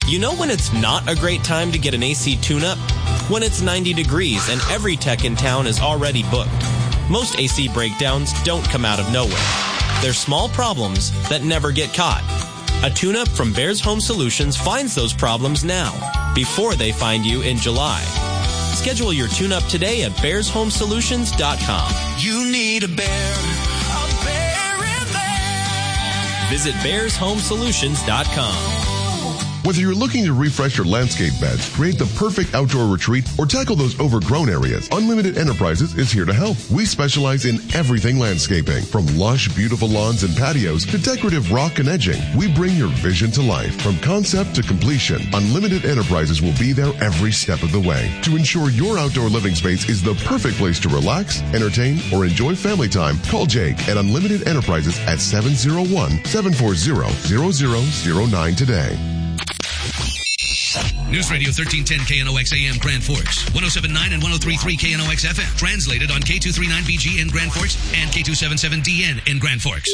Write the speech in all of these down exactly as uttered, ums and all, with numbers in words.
You know when it's not a great time to get an A C tune-up? When it's ninety degrees and every tech in town is already booked. Most A C breakdowns don't come out of nowhere. They're small problems that never get caught. A tune-up from Bears Home Solutions finds those problems now, before they find you in July. Schedule your tune-up today at bears home solutions dot com. You need a bear, a bear in there. Visit bears home solutions dot com. Whether you're looking to refresh your landscape beds, create the perfect outdoor retreat, or tackle those overgrown areas, Unlimited Enterprises is here to help. We specialize in everything landscaping, from lush, beautiful lawns and patios to decorative rock and edging. We bring your vision to life. From concept to completion, Unlimited Enterprises will be there every step of the way to ensure your outdoor living space is the perfect place to relax, entertain, or enjoy family time. Call Jake at Unlimited Enterprises at seven oh one, seven four zero, zero zero zero nine today. News Radio thirteen ten K N O X A M Grand Forks, one oh seven point nine and one oh three point three K N O X F M. Translated on K two thirty-nine B G in Grand Forks and K two seventy-seven D N in Grand Forks.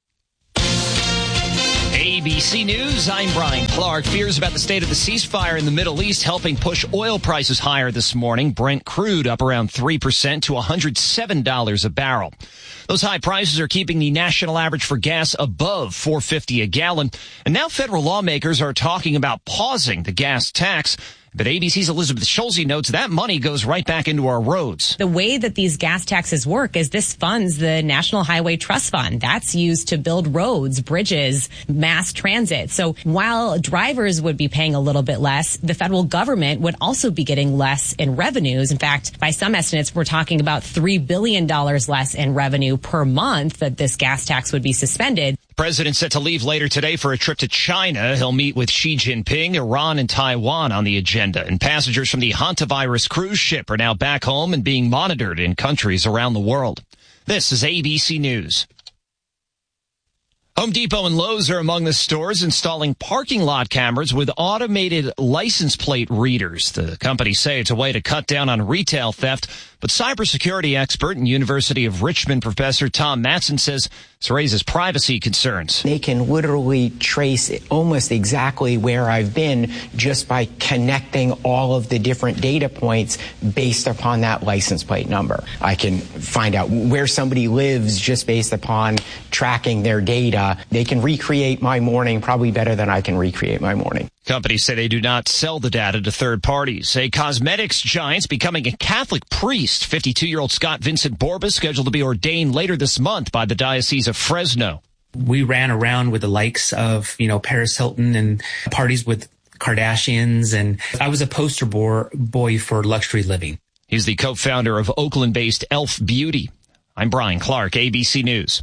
A B C News, I'm Brian Clark. Fears about the state of the ceasefire in the Middle East helping push oil prices higher this morning. Brent crude up around three percent to one hundred seven dollars a barrel. Those high prices are keeping the national average for gas above four fifty a gallon. And now federal lawmakers are talking about pausing the gas tax. But A B C's Elizabeth Schulze notes that money goes right back into our roads. The way that these gas taxes work is this funds the National Highway Trust Fund. That's used to build roads, bridges, mass transit. So while drivers would be paying a little bit less, the federal government would also be getting less in revenues. In fact, by some estimates, we're talking about three billion dollars less in revenue per month that this gas tax would be suspended. The president's set to leave later today for a trip to China. He'll meet with Xi Jinping, Iran, and Taiwan on the agenda. And passengers from the Hantavirus cruise ship are now back home and being monitored in countries around the world. This is A B C News. Home Depot and Lowe's are among the stores installing parking lot cameras with automated license plate readers. The companies say it's a way to cut down on retail theft, but cybersecurity expert and University of Richmond professor Tom Matson says this raises privacy concerns. They can literally trace almost exactly where I've been just by connecting all of the different data points based upon that license plate number. I can find out where somebody lives just based upon tracking their data. They can recreate my morning probably better than I can recreate my morning. Companies say they do not sell the data to third parties. A cosmetics giant's becoming a Catholic priest. fifty-two-year-old Scott Vincent Borba scheduled to be ordained later this month by the Diocese of Fresno. We ran around with the likes of, you know, Paris Hilton and parties with Kardashians, and I was a poster boy for luxury living. He's the co-founder of Oakland-based Elf Beauty. I'm Brian Clark, A B C News.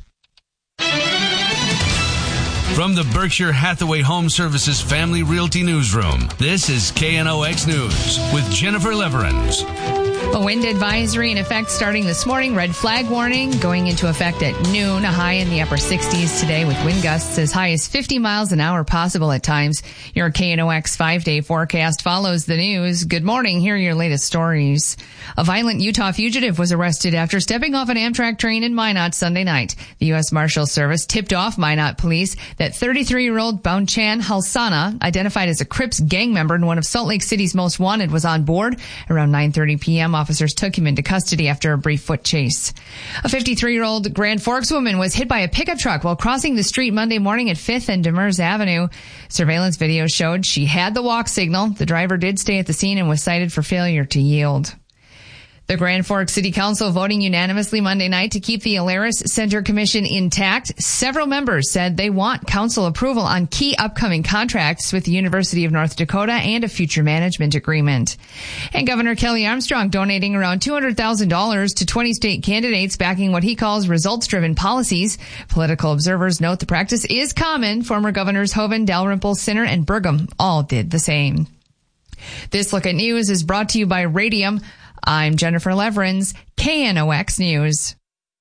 From the Berkshire Hathaway Home Services Family Realty Newsroom, this is K N O X News with Jennifer Leverins. A wind advisory in effect starting this morning. Red flag warning going into effect at noon. A high in the upper sixties today with wind gusts as high as fifty miles an hour possible at times. Your K N O X five-day forecast follows the news. Good morning. Here are your latest stories. A violent Utah fugitive was arrested after stepping off an Amtrak train in Minot Sunday night. The U S Marshals Service tipped off Minot police that thirty-three-year-old Baunchan Halsana, identified as a Crips gang member and one of Salt Lake City's most wanted, was on board. Around nine thirty p.m., officers took him into custody after a brief foot chase. A fifty-three-year-old Grand Forks woman was hit by a pickup truck while crossing the street Monday morning at fifth and Demers Avenue. Surveillance video showed she had the walk signal. The driver did stay at the scene and was cited for failure to yield. The Grand Forks City Council voting unanimously Monday night to keep the Alaris Center Commission intact. Several members said they want council approval on key upcoming contracts with the University of North Dakota and a future management agreement. And Governor Kelly Armstrong donating around two hundred thousand dollars to twenty state candidates backing what he calls results-driven policies. Political observers note the practice is common. Former Governors Hoeven, Dalrymple, Sinner, and Burgum all did the same. This Look at News is brought to you by Radium. I'm Jennifer Leverins, K N O X News.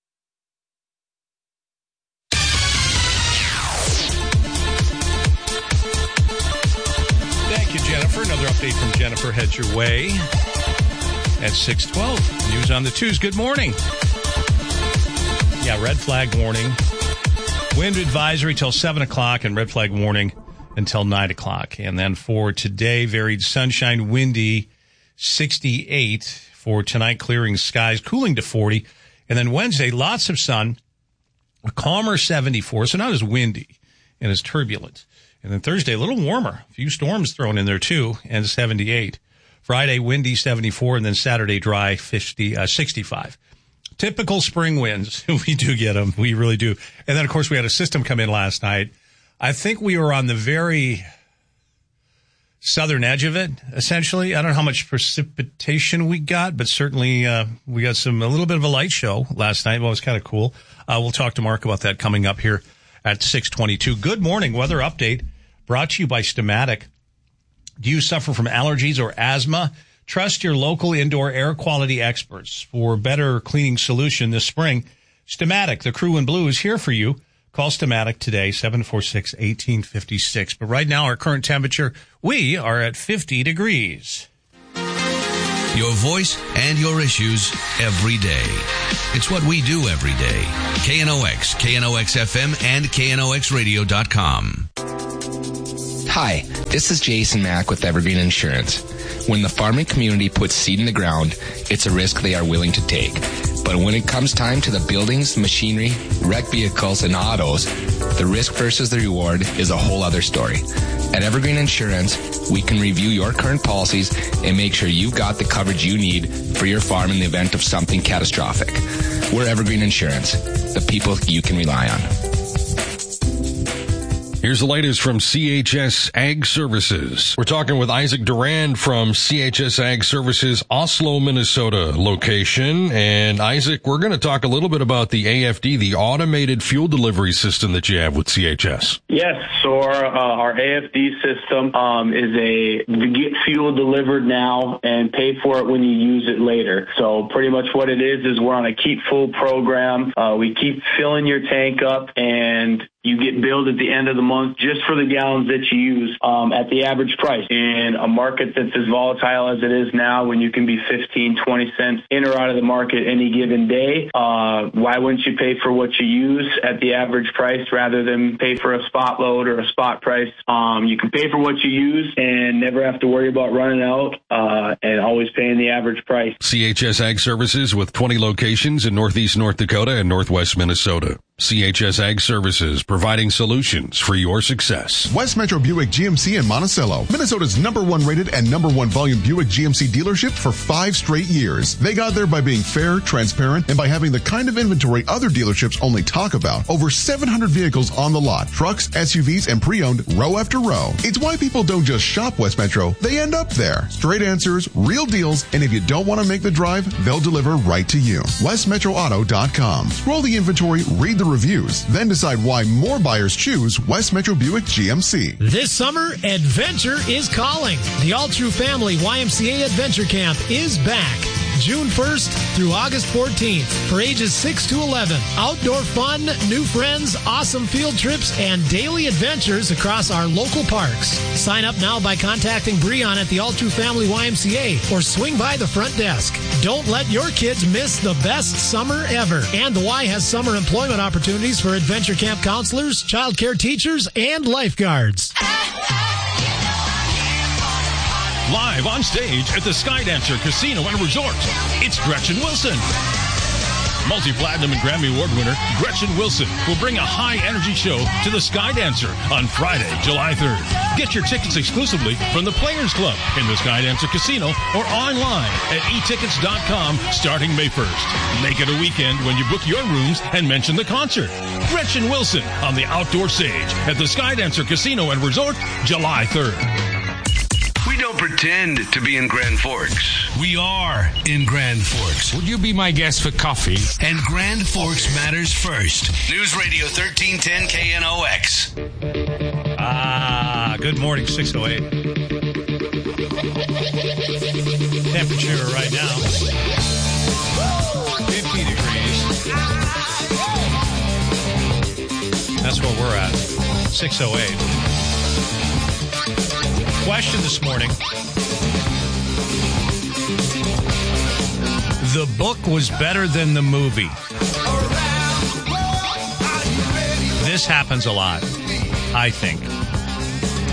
Thank you, Jennifer. Another update from Jennifer heads your way at six twelve. News on the twos. Good morning. Yeah, red flag warning. Wind advisory till seven o'clock and red flag warning until nine o'clock. And then for today, varied sunshine, windy, sixty-eight. For tonight, clearing skies, cooling to forty. And then Wednesday, lots of sun, a calmer seventy-four, so not as windy and as turbulent. And then Thursday, a little warmer, a few storms thrown in there too, and seventy-eight. Friday, windy, seventy-four, and then Saturday, dry, fifty, uh, sixty-five. Typical spring winds. We do get them. We really do. And then, of course, we had a system come in last night. I think we were on the very southern edge of it, essentially. I don't know how much precipitation we got, but certainly uh, we got some a little bit of a light show last night. Well, it was kind of cool. Uh, we'll talk to Mark about that coming up here at six twenty-two. Good morning. Weather update brought to you by Stamatic. Do you suffer from allergies or asthma? Trust your local indoor air quality experts for a better cleaning solution this spring. Stamatic, the crew in blue, is here for you. Call Stamatic today, seven four six, one eight five six. But right now, our current temperature, we are at fifty degrees. Your voice and your issues every day. It's what we do every day. K N O X, K N O X F M, and K N O X radio dot com. Hi, this is Jason Mack with Evergreen Insurance. When the farming community puts seed in the ground, it's a risk they are willing to take. But when it comes time to the buildings, machinery, wrecked vehicles, and autos, the risk versus the reward is a whole other story. At Evergreen Insurance, we can review your current policies and make sure you've got the coverage you need for your farm in the event of something catastrophic. We're Evergreen Insurance, the people you can rely on. Here's the latest from C H S Ag Services. We're talking with Isaac Durand from C H S Ag Services, Oslo, Minnesota location. And Isaac, we're going to talk a little bit about the A F D, the automated fuel delivery system that you have with C H S. Yes, so our, uh, our A F D system um, is a to get fuel delivered now and pay for it when you use it later. So pretty much what it is is we're on a keep full program. Uh, we keep filling your tank up and you get billed at the end of the month just for the gallons that you use um, at the average price. In a market that's as volatile as it is now, when you can be fifteen, twenty cents in or out of the market any given day, uh, why wouldn't you pay for what you use at the average price rather than pay for a spot load or a spot price? Um, you can pay for what you use and never have to worry about running out uh, and always paying the average price. C H S Ag Services with twenty locations in Northeast North Dakota and Northwest Minnesota. C H S Ag Services, providing solutions for your success. West Metro Buick G M C in Monticello, Minnesota's number one rated and number one volume Buick G M C dealership for five straight years. They got there by being fair, transparent, and by having the kind of inventory other dealerships only talk about. Over seven hundred vehicles on the lot, trucks, S U Vs, and pre-owned row after row. It's why people don't just shop West Metro, they end up there. Straight answers, real deals, and if you don't want to make the drive, they'll deliver right to you. west metro auto dot com. Scroll the inventory, read the reviews, then decide why more buyers choose West Metro Buick G M C. This summer, adventure is calling. The All True Family Y M C A Adventure Camp is back. June first through August fourteenth for ages six to eleven. Outdoor fun, new friends, awesome field trips, and daily adventures across our local parks. Sign up now by contacting Breon at the All True Family Y M C A or swing by the front desk. Don't let your kids miss the best summer ever. And the Y has summer employment opportunities for adventure camp counselors, child care teachers, and lifeguards. Live on stage at the Skydancer Casino and Resort, it's Gretchen Wilson. Multi-platinum and Grammy Award winner Gretchen Wilson will bring a high-energy show to the Skydancer on Friday, July third. Get your tickets exclusively from the Players Club in the Skydancer Casino or online at e tickets dot com starting May first. Make it a weekend when you book your rooms and mention the concert. Gretchen Wilson on the outdoor stage at the Skydancer Casino and Resort, July third. We don't pretend to be in Grand Forks. We are in Grand Forks. Would you be my guest for coffee? And Grand Forks matters first. News Radio thirteen ten K N O X. Ah, good morning, six oh eight. Temperature right now, fifty degrees. That's where we're at, six oh eight. Question this morning. The book was better than the movie. This happens a lot, I think.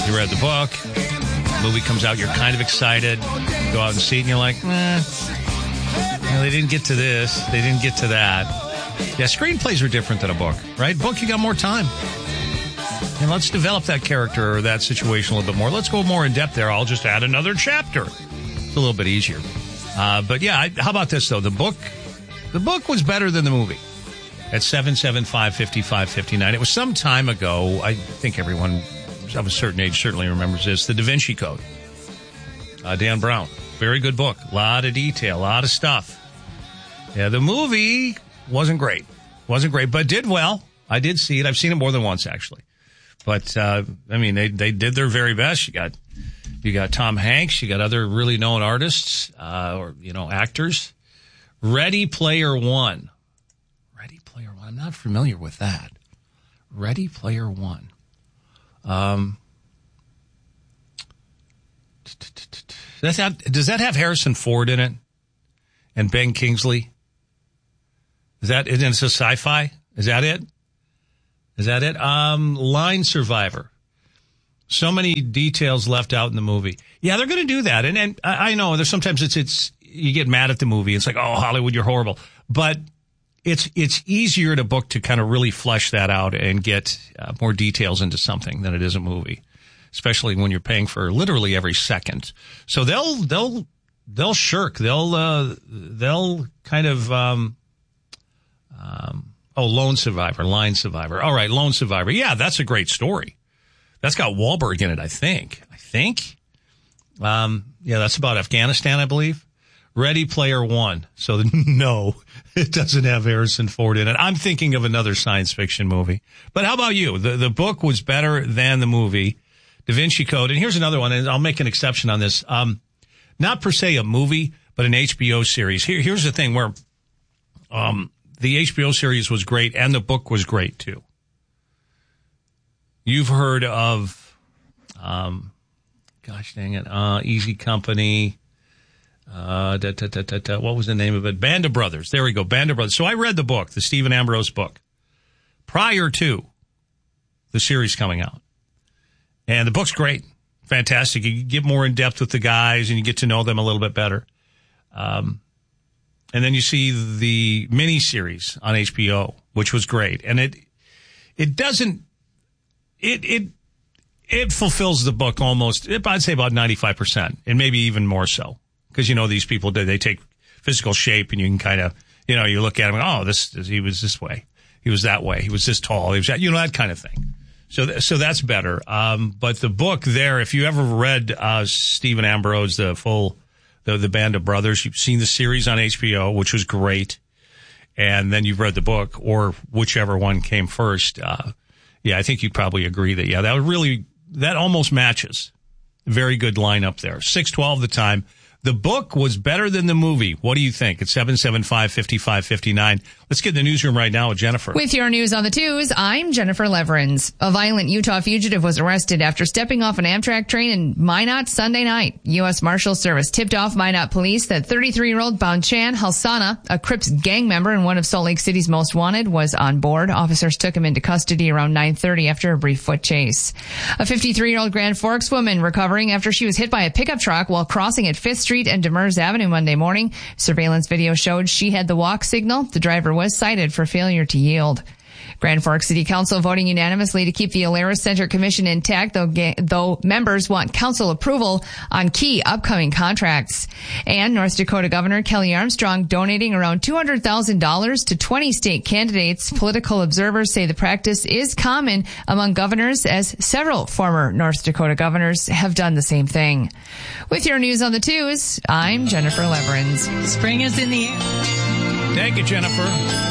You read the book. Movie comes out, you're kind of excited. Go out and see it, and you're like, eh. You know, they didn't get to this. They didn't get to that. Yeah, screenplays are different than a book, right? Book, you got more time. And let's develop that character or that situation a little bit more. Let's go more in depth there. I'll just add another chapter. It's a little bit easier. Uh, but yeah, I, how about this, though? The book, the book was better than the movie. At seven seven five, five five five nine. It was some time ago. I think everyone of a certain age certainly remembers this. The Da Vinci Code. Uh, Dan Brown. Very good book. A lot of detail. A lot of stuff. Yeah, the movie wasn't great. Wasn't great, but did well. I did see it. I've seen it more than once, actually. But, uh, I mean, they, they did their very best. You got, you got Tom Hanks. You got other really known artists, uh, or, you know, actors. Ready Player One. Ready Player One. I'm not familiar with that. Ready Player One. Um, does that, does that have Harrison Ford in it? And Ben Kingsley? Is that it? It's a sci-fi? Is that it? Is that it? Um, Line Survivor. So many details left out in the movie. Yeah, they're going to do that. And, and I know there's sometimes it's, it's, you get mad at the movie. It's like, oh, Hollywood, you're horrible. But it's, it's easier to book to kind of really flesh that out and get uh, more details into something than it is a movie, especially when you're paying for literally every second. So they'll, they'll, they'll shirk. They'll, uh, they'll kind of, um, um, oh, Lone Survivor, Line Survivor. All right, Lone Survivor. Yeah, that's a great story. That's got Wahlberg in it, I think. I think. Um, yeah, that's about Afghanistan, I believe. Ready Player One. So, no, it doesn't have Harrison Ford in it. I'm thinking of another science fiction movie. But how about you? The, the book was better than the movie, Da Vinci Code. And here's another one, and I'll make an exception on this. Um, not per se a movie, but an H B O series. Here, here's the thing where um, the H B O series was great, and the book was great, too. You've heard of, um, gosh dang it, uh, Easy Company. Uh, da, da, da, da, da, what was the name of it? Band of Brothers. There we go. Band of Brothers. So I read the book, the Stephen Ambrose book, prior to the series coming out. And the book's great. Fantastic. You get more in depth with the guys and you get to know them a little bit better. Um, and then you see the mini series on H B O, which was great. And it, it doesn't, it, it, it fulfills the book almost, I'd say about ninety-five percent and maybe even more so. Because, you know, these people, they take physical shape and you can kind of, you know, you look at him and, oh, this, he was this way. He was that way. He was this tall. He was that, you know, that kind of thing. So, th- so that's better. Um, but the book there, if you ever read, uh, Stephen Ambrose, the full, the, the Band of Brothers, you've seen the series on H B O, which was great. And then you've read the book or whichever one came first. Uh, yeah, I think you'd probably agree that, yeah, that would really, that almost matches. Very good lineup there. six twelve the time. The book was better than the movie. What do you think? It's seven seven five, five five five nine. Let's get in the newsroom right now with Jennifer. With your news on the twos, I'm Jennifer Leverins. A violent Utah fugitive was arrested after stepping off an Amtrak train in Minot Sunday night. U S Marshals Service tipped off Minot police that thirty-three-year-old Banchan Halsana, a Crips gang member and one of Salt Lake City's most wanted, was on board. Officers took him into custody around nine thirty after a brief foot chase. A fifty-three-year-old Grand Forks woman recovering after she was hit by a pickup truck while crossing at Fifth Street and Demers Avenue Monday morning. Surveillance video showed she had the walk signal. The driver was cited for failure to yield. Grand Forks City Council voting unanimously to keep the Alerus Center Commission intact, though, ga- though members want council approval on key upcoming contracts. And North Dakota Governor Kelly Armstrong donating around two hundred thousand dollars to twenty state candidates. Political observers say the practice is common among governors, as several former North Dakota governors have done the same thing. With your news on the twos, I'm Jennifer Leverins. Spring is in the air. Thank you, Jennifer.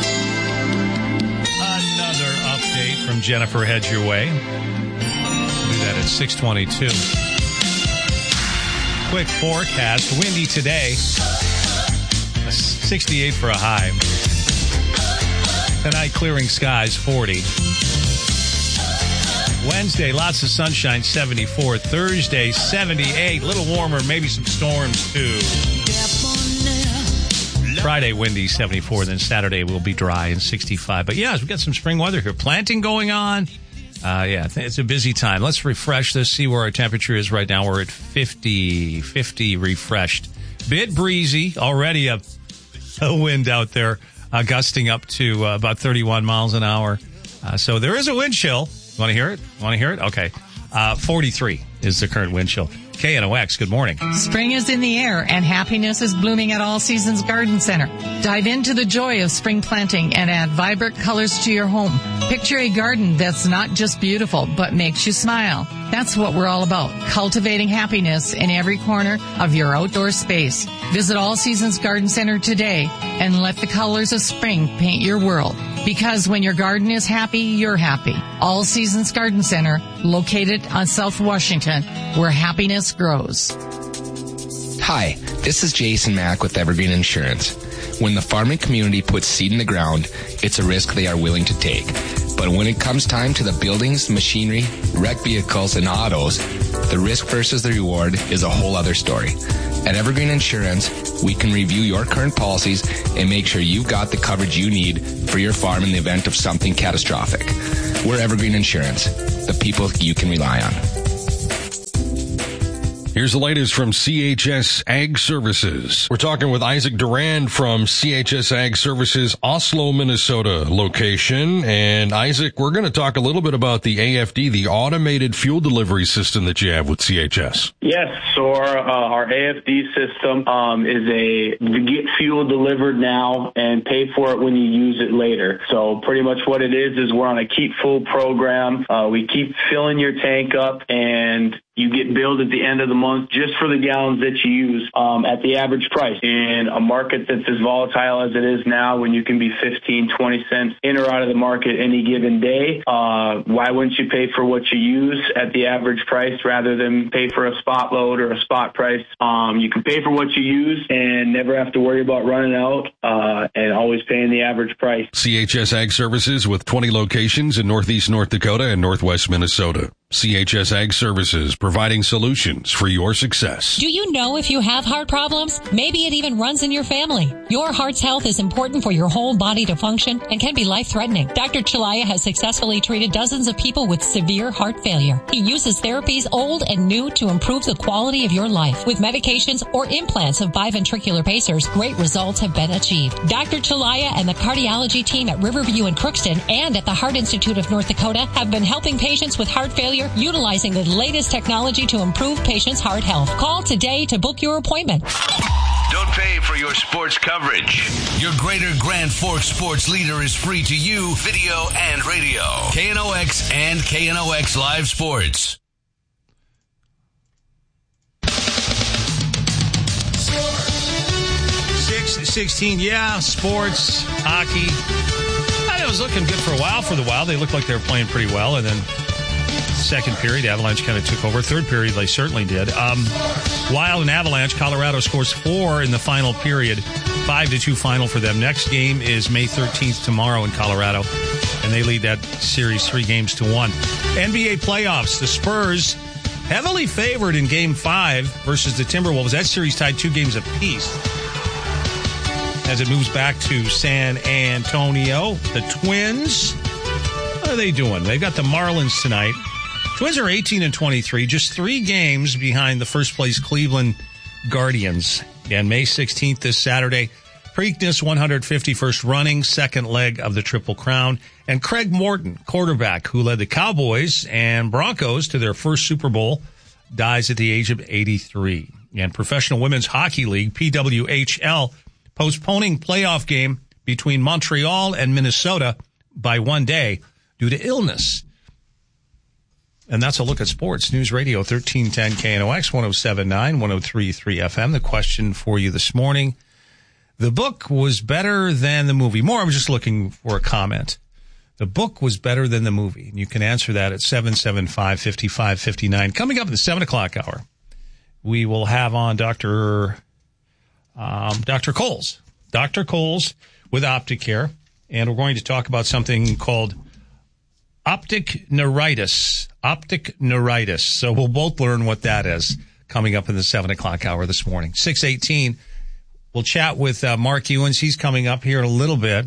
From Jennifer heads your way. Do that at six twenty-two. Quick forecast. Windy today. sixty-eight for a high. Tonight, clearing skies, forty. Wednesday, lots of sunshine, seventy-four. Thursday, seventy-eight. A little warmer, maybe some storms, too. Friday, windy, seventy-four. Then Saturday will be dry and sixty-five. But, yeah, we've got some spring weather here. Planting going on. Uh, yeah, it's a busy time. Let's refresh this, see where our temperature is right now. We're at fifty, fifty refreshed. Bit breezy, already a, a wind out there, uh, gusting up to uh, about thirty-one miles an hour. Uh, so there is a wind chill. Want to hear it? Want to hear it? Okay. Uh, forty-three is the current wind chill. K N O X, good morning. Spring is in the air and happiness is blooming at All Seasons Garden Center. Dive into the joy of spring planting and add vibrant colors to your home. Picture a garden that's not just beautiful, but makes you smile. That's what we're all about, cultivating happiness in every corner of your outdoor space. Visit All Seasons Garden Center today and let the colors of spring paint your world. Because when your garden is happy, you're happy. All Seasons Garden Center, located on South Washington, where happiness grows. Hi, this is Jason Mack with Evergreen Insurance. When the farming community puts seed in the ground, it's a risk they are willing to take. But when it comes time to the buildings, machinery, wreck vehicles, and autos, the risk versus the reward is a whole other story. At Evergreen Insurance, we can review your current policies and make sure you've got the coverage you need for your farm in the event of something catastrophic. We're Evergreen Insurance, the people you can rely on. Here's the latest from C H S Ag Services. We're talking with Isaac Durand from C H S Ag Services, Oslo, Minnesota location. And Isaac, we're going to talk a little bit about the A F D, the automated fuel delivery system that you have with C H S. Yes, so our, uh, our A F D system um, is a get fuel delivered now and pay for it when you use it later. So pretty much what it is is we're on a keep full program. Uh, we keep filling your tank up and you get billed at the end of the month just for the gallons that you use um, at the average price. In a market that's as volatile as it is now, when you can be fifteen, twenty cents in or out of the market any given day, uh, why wouldn't you pay for what you use at the average price rather than pay for a spot load or a spot price? Um, you can pay for what you use and never have to worry about running out uh, and always paying the average price. C H S Ag Services with twenty locations in Northeast North Dakota and Northwest Minnesota. C H S Ag Services, providing solutions for your success. Do you know if you have heart problems? Maybe it even runs in your family. Your heart's health is important for your whole body to function and can be life-threatening. Doctor Chalaya has successfully treated dozens of people with severe heart failure. He uses therapies old and new to improve the quality of your life. With medications or implants of biventricular pacers, great results have been achieved. Doctor Chalaya and the cardiology team at Riverview and Crookston and at the Heart Institute of North Dakota have been helping patients with heart failure utilizing the latest technology to improve patients' heart health. Call today to book your appointment. Don't pay for your sports coverage. Your Greater Grand Forks sports leader is free to you, video and radio. K N O X and K N O X Live Sports. six sixteen, yeah, sports, hockey. It was looking good for a while for the Wild. They looked like they were playing pretty well, and then second period, Avalanche kind of took over. Third period, they certainly did. Um, Wild and Avalanche, Colorado scores four in the final period. Five to two final for them. Next game is May thirteenth tomorrow in Colorado, and they lead that series three games to one. N B A playoffs, the Spurs heavily favored in game five versus the Timberwolves. That series tied two games apiece as it moves back to San Antonio. The Twins, what are they doing? They've got the Marlins tonight. Twins are eighteen and twenty-three, just three games behind the first place Cleveland Guardians. And May sixteenth, this Saturday, Preakness one hundred fifty-first running, second leg of the Triple Crown. And Craig Morton, quarterback, who led the Cowboys and Broncos to their first Super Bowl, dies at the age of eighty-three. And Professional Women's Hockey League, P W H L, postponing playoff game between Montreal and Minnesota by one day due to illness. And that's a look at sports. News Radio thirteen ten K N O X, one oh seven point nine, one oh three point three F M. The question for you this morning: the book was better than the movie. More, I'm just looking for a comment. The book was better than the movie. And you can answer that at seven seven five, five five five nine. Coming up in the seven o'clock hour, we will have on Doctor Um, Doctor Coles. Doctor Coles with Opticare. And we're going to talk about something called optic neuritis. Optic neuritis. So we'll both learn what that is coming up in the seven o'clock hour this morning. six eighteen. We'll chat with uh, Mark Ewens. He's coming up here in a little bit.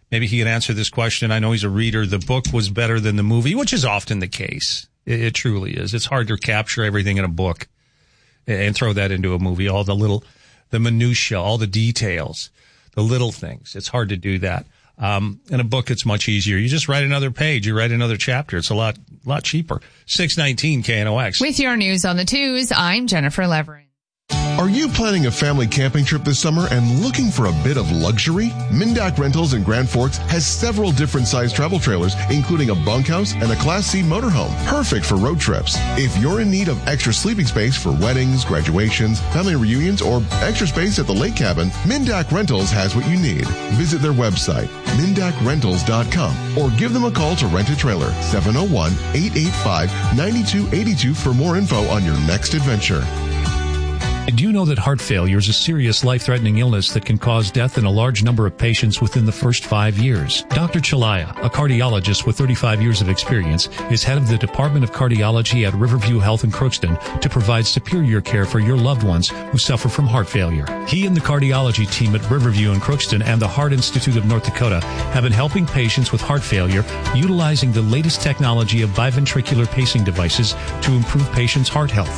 maybe he can answer this question. I know he's a reader. The book was better than the movie, which is often the case. It, it truly is. It's hard to capture everything in a book and throw that into a movie. All the little, the minutia, all the details, the little things. It's hard to do that. Um, in a book, it's much easier. You just write another page. You write another chapter. It's a lot, lot cheaper. six nineteen K N O X. With your news on the twos, I'm Jennifer Leverin. Are you planning a family camping trip this summer and looking for a bit of luxury? Mindak Rentals in Grand Forks has several different size travel trailers, including a bunkhouse and a Class C motorhome, perfect for road trips. If you're in need of extra sleeping space for weddings, graduations, family reunions, or extra space at the lake cabin, Mindak Rentals has what you need. Visit their website, mindak rentals dot com, or give them a call to rent a trailer, seven oh one, eight eight five, nine two eight two for more info on your next adventure. Do you know that heart failure is a serious life-threatening illness that can cause death in a large number of patients within the first five years? Doctor Chalaya, a cardiologist with thirty-five years of experience, is head of the Department of Cardiology at Riverview Health in Crookston to provide superior care for your loved ones who suffer from heart failure. He and the cardiology team at Riverview in Crookston and the Heart Institute of North Dakota have been helping patients with heart failure utilizing the latest technology of biventricular pacing devices to improve patients' heart health.